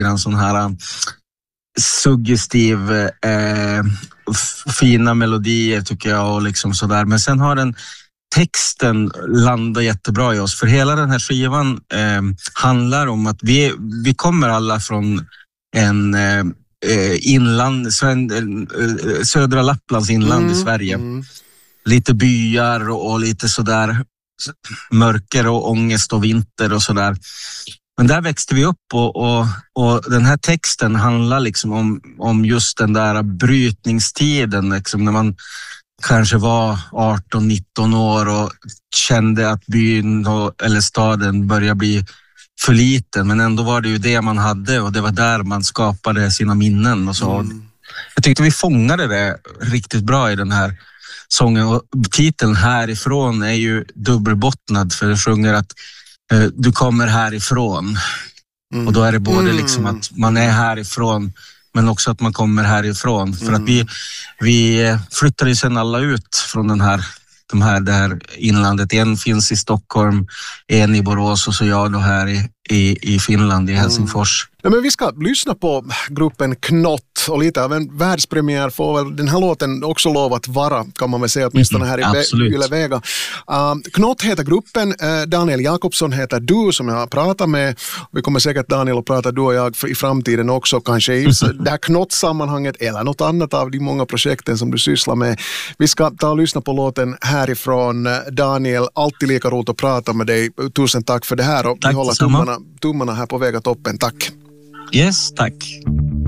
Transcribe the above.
en sån här suggestiv fina melodier tycker jag och liksom sådär. Men sen har den texten landar jättebra i oss, för hela den här skivan handlar om att vi kommer alla från en inland, södra Lapplands inland i Sverige. Lite byar och lite sådär mörker och ångest och vinter och sådär. Men där växte vi upp och den här texten handlar liksom om just den där brytningstiden liksom, när man kanske var 18-19 år och kände att byn eller staden började bli för liten, men ändå var det ju det man hade och det var där man skapade sina minnen och så. Jag tyckte vi fångade det riktigt bra i den här sången, och titeln Härifrån är ju dubbelbottnad, för det sjunger att du kommer härifrån. Och då är det både liksom att man är härifrån men också att man kommer härifrån. För att vi flyttade ju sen alla ut från det här inlandet. En finns i Stockholm, en i Borås och så jag då här i Finland, i Helsingfors. Ja, men vi ska lyssna på gruppen Knott, och lite av en världspremiär får väl den här låten också lov att vara, kan man väl säga, åtminstone här i Yle Vega. Knott heter gruppen, Daniel Jakobsson heter du som jag har pratat med. Vi kommer säkert, Daniel, att prata du och jag i framtiden också, kanske i det här Knott-sammanhanget eller något annat av de många projekten som du sysslar med. Vi ska ta och lyssna på låten Härifrån. Daniel, alltid lika roligt att prata med dig. Tusen tack för det här, och vi håller tummarna här på Vega toppen. Tack. Yes, tack.